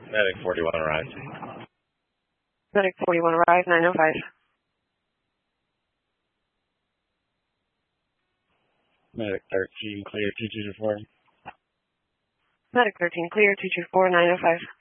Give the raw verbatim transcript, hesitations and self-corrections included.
Medic forty-one arrived. Medic forty-one arrived, nine oh five. Medic thirteen, clear two two four. Medic thirteen, clear two two four, nine oh five.